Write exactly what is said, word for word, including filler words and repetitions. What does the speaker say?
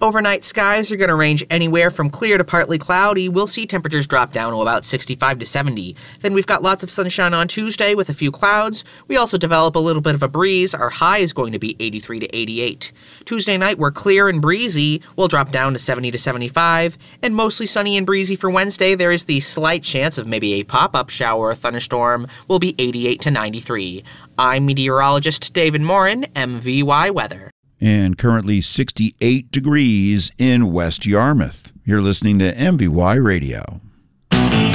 Overnight skies are going to range anywhere from clear to partly cloudy. We'll see temperatures drop down to about sixty-five to seventy. Then we've got lots of sunshine on Tuesday with a few clouds. We also develop a little bit of a breeze. Our high is going to be eighty-three to eighty-eight. Tuesday night, we're clear and breezy. We'll drop down to seventy to seventy-five. And mostly sunny and breezy for Wednesday. There is the slight chance of maybe a pop-up shower or thunderstorm. Will be eighty-eight to ninety-three. I'm meteorologist David Morin, M V Y Weather. And currently sixty-eight degrees in West Yarmouth. You're listening to M V Y Radio.